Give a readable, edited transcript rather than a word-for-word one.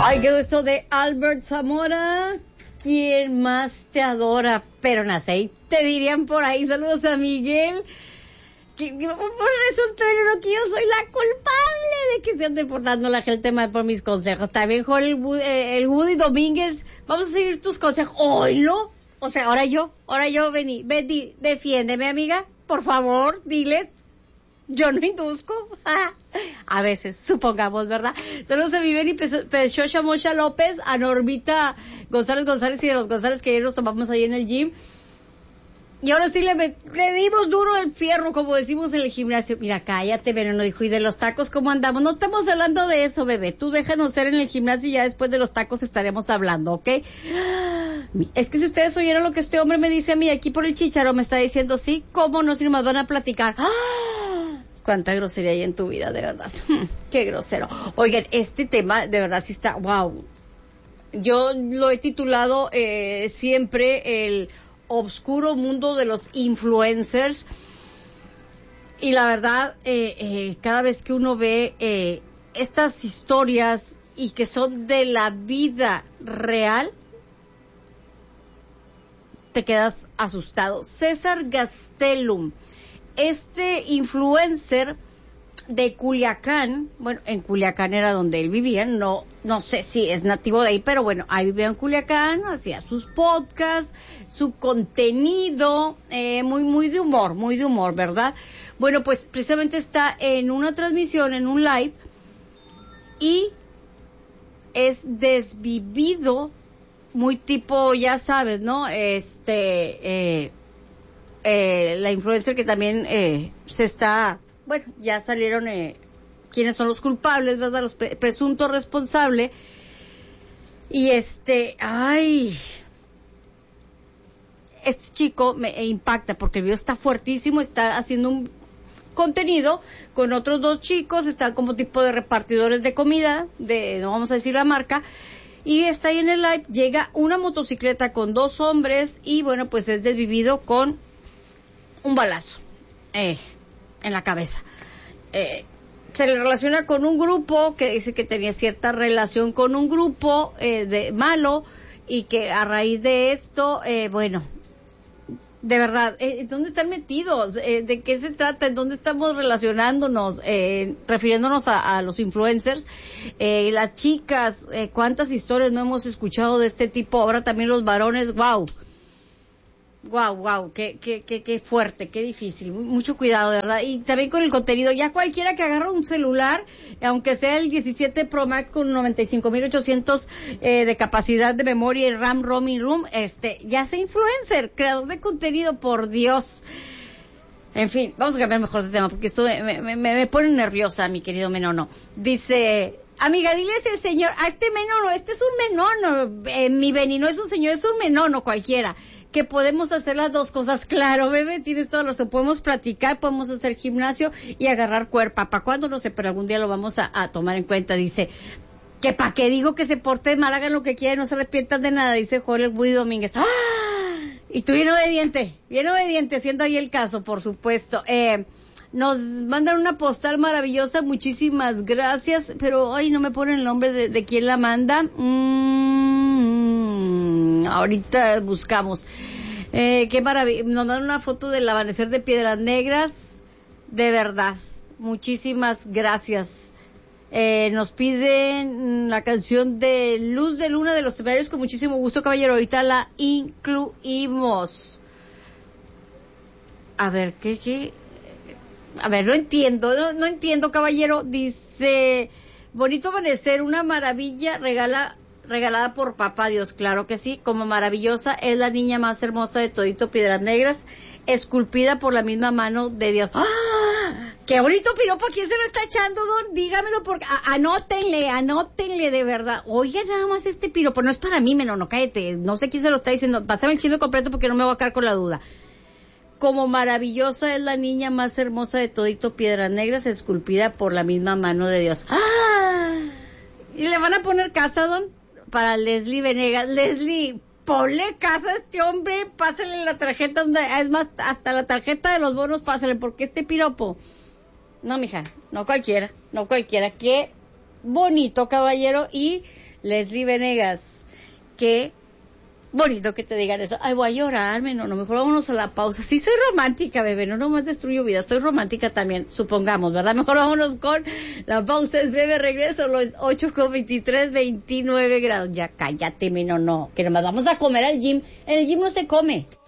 Ay, quedó eso de Albert Zamora. ¿Quién más te adora? Pero en aceite, dirían por ahí. Saludos a Miguel. Que resulta que yo soy la culpable de que se ande portando la gente mal por mis consejos. También el Woody Domínguez. Vamos a seguir tus consejos. Oílo. O sea, ahora yo, vení, defiéndeme, amiga. Por favor, diles. Yo no induzco. A veces, supongamos, ¿verdad? Saludos a Viviani Pechocha Mocha López, a Normita González y a los González que ayer nos tomamos ahí en el gym. Y ahora sí le dimos duro el fierro, como decimos en el gimnasio. Mira, cállate, veneno, hijo, y de los tacos, ¿cómo andamos? No estamos hablando de eso, bebé. Tú déjanos ser en el gimnasio y ya después de los tacos estaremos hablando, ¿ok? Es que si ustedes oyeran lo que este hombre me dice a mí aquí por el chícharo, me está diciendo, sí, ¿cómo no? Si nomás van a platicar. Cuánta grosería hay en tu vida, de verdad. Qué grosero. Oigan, este tema, de verdad, sí está, wow. Yo lo he titulado siempre el obscuro mundo de los influencers. Y la verdad, cada vez que uno ve estas historias y que son de la vida real, te quedas asustado. César Gastelum, este influencer de Culiacán, bueno, en Culiacán era donde él vivía, no sé si es nativo de ahí, pero bueno, ahí vivía en Culiacán, hacía sus podcasts, su contenido, muy de humor, ¿verdad? Bueno, pues precisamente está en una transmisión, en un live, y es desvivido, muy tipo, ya sabes, ¿no? La influencer que también se está, bueno, ya salieron quiénes son los culpables, ¿verdad? Los presuntos responsables. Y este chico me impacta porque el video está fuertísimo, está haciendo un contenido con otros dos chicos, están como tipo de repartidores de comida, no vamos a decir la marca, y está ahí en el live, llega una motocicleta con dos hombres y bueno, pues es desvivido con un balazo en la cabeza. Se le relaciona con un grupo que dice que tenía cierta relación con un grupo de malo y que a raíz de esto, bueno, de verdad, ¿dónde están metidos? ¿De qué se trata? ¿En dónde estamos relacionándonos? Refiriéndonos a los influencers, las chicas, cuántas historias no hemos escuchado de este tipo, ahora también los varones, wow, qué fuerte, qué difícil, mucho cuidado, de verdad, y también con el contenido, ya cualquiera que agarra un celular, aunque sea el 17 Pro Max con 95,800 de capacidad de memoria y RAM, ROM y ROM, ya sea influencer, creador de contenido, por Dios. En fin, vamos a cambiar mejor de tema, porque esto me pone nerviosa, mi querido Menono. Dice, amiga, dile a ese señor, a este Menono, este es un Menono, mi Beni no es un señor, es un Menono cualquiera, que podemos hacer las dos cosas. Claro, bebé, tienes todo lo que podemos platicar, podemos hacer gimnasio y agarrar cuerpo. ¿Para cuándo? No sé, pero algún día lo vamos a tomar en cuenta. Dice, que para qué digo que se porten mal, hagan lo que quieran, no se arrepientan de nada, dice Jorge Woody Domínguez. ¡Ah! Y tú bien obediente, haciendo ahí el caso, por supuesto. Nos mandan una postal maravillosa, muchísimas gracias, pero ay, no me ponen el nombre de quién la manda. Ahorita buscamos. Qué maravilla. Nos dan una foto del amanecer de Piedras Negras. De verdad, muchísimas gracias. Nos piden la canción de Luz de Luna de los Temerarios, con muchísimo gusto, caballero. Ahorita la incluimos. A ver, ¿qué? A ver, no entiendo, caballero. Dice, bonito amanecer, una maravilla, regalada por papá Dios, claro que sí, como maravillosa, es la niña más hermosa de todito Piedras Negras, esculpida por la misma mano de Dios. ¡Ah! ¡Qué bonito piropo! ¿Quién se lo está echando, don? Dígamelo, porque anótenle de verdad. Oiga, nada más este piropo, no es para mí, no, cállate, no sé quién se lo está diciendo, pásame el chisme completo porque no me voy a quedar con la duda. Como maravillosa es la niña más hermosa de todito Piedras Negras, esculpida por la misma mano de Dios. ¡Ah! ¿Y le van a poner casa, don? Para Leslie Venegas. Leslie, ponle casa a este hombre, pásale la tarjeta, es más, hasta la tarjeta de los bonos, pásale, porque este piropo, no, mija, no cualquiera, qué bonito, caballero, y Leslie Venegas, qué bonito que te digan eso. Ay, voy a llorar, no, mejor vámonos a la pausa. Sí, soy romántica, bebé, no nomás destruyo vida, soy romántica también, supongamos, ¿verdad? Mejor vámonos con la pausa, es breve, regreso, los 8:23, 29 grados. Ya cállate, no, que nomás vamos a comer al gym. En el gym no se come.